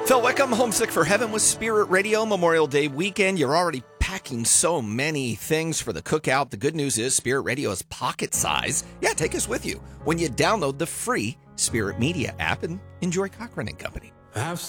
Phil Wickham, Homesick for Heaven with Spirit Radio Memorial Day weekend. You're already packing so many things for the cookout. The good news is Spirit Radio is pocket size. Yeah, take us with you when you download the free Spirit Media app and enjoy Cochran and Company.